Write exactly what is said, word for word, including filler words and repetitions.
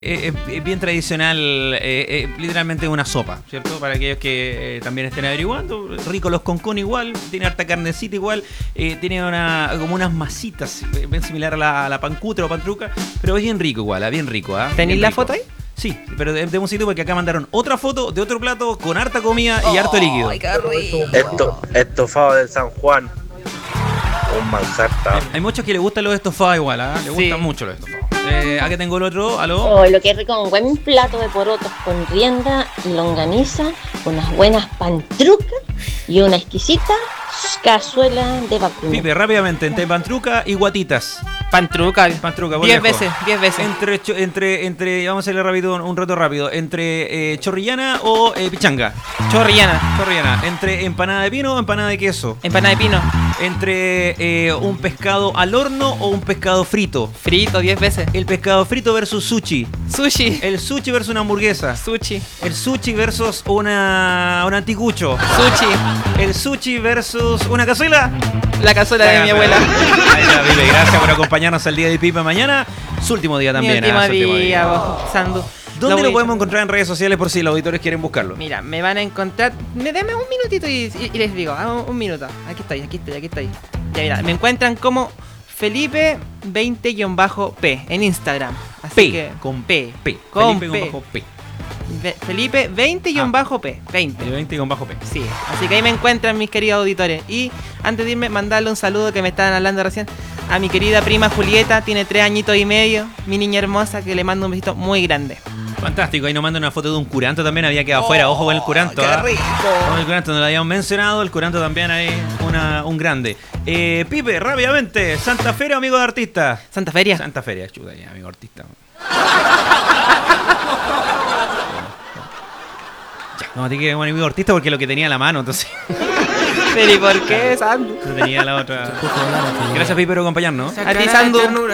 Es, es bien tradicional, eh, eh, literalmente una sopa, ¿cierto? Para aquellos que eh, también estén averiguando. Rico los concón igual, tiene harta carnecita igual, eh, tiene una como unas masitas, bien similar a la, a la pancutra o pantruca, pero es bien rico igual, bien rico. ¿eh? ¿Tenéis bien la rico. foto ahí? Sí, pero de, de un sitio porque acá mandaron otra foto de otro plato con harta comida y harto líquido. ¡Ay, qué rico! Esto, estofado de San Juan. Un manjarta. Hay, hay muchos que les gustan los estofados igual, ¿eh? Les Sí. gustan mucho los estofados. Eh, acá tengo el otro, aló. Oh, lo que es rico, un buen plato de porotos con rienda y longaniza, unas buenas pantrucas y una exquisita cazuela de vacuno. Pipe, rápidamente, entre pantruca y guatitas. Pantruca. Pantruca, por Diez lejos. veces, diez veces. Entre, cho- entre, entre, vamos a hacerle rápido un, un rato rápido. Entre eh, chorrillana o eh, pichanga. Chorrillana. Chorrillana. Entre empanada de pino o empanada de queso. Empanada de pino. Entre eh, un pescado al horno o un pescado frito. Frito, diez veces. El pescado frito versus sushi. Sushi. El sushi versus una hamburguesa. Sushi. El sushi versus una, un anticucho. Sushi. El sushi versus una cazuela. La cazuela de mi abuela. Ahí está, Pipe. Gracias por acompañarnos al día de Pipe mañana. Su último día también. Mi último ah, su último día, vos, Sandu. ¿Dónde lo, voy- podemos encontrar en redes sociales por si los auditores quieren buscarlo? Mira, me van a encontrar. Me dame un minutito y, y- y les digo, ah, un, un minuto. Aquí estoy, aquí estoy, aquí estoy. Ya mira, me encuentran como Felipe veinte P en Instagram. Así P, que con P. P. Con Felipe P. con bajo P. Ve- Felipe veinte P. veinte. El veinte con bajo P. Sí, así que ahí me encuentran mis queridos auditores. Y antes de irme, mandarle un saludo que me estaban hablando recién a mi querida prima Julieta, tiene tres añitos y medio, mi niña hermosa, que le mando un besito muy grande. Fantástico. Ahí nos manda una foto de un curanto también. Había quedado afuera. Ojo con el curanto. ¡Qué ¿ah? rico! Ojo con el curanto. No lo habíamos mencionado. El curanto también hay una, un grande. Eh, Pipe, rápidamente. ¿Santa Feria o amigo de artista? Santa Feria. Santa Feria. Chuta, ya, amigo de artista. Ya, no, te que un amigo de artista porque lo que tenía a la mano, entonces. Pero ¿y por qué, Sandu? No tenía la otra. Gracias, Pipe, por acompañarnos. A ti, Sandu.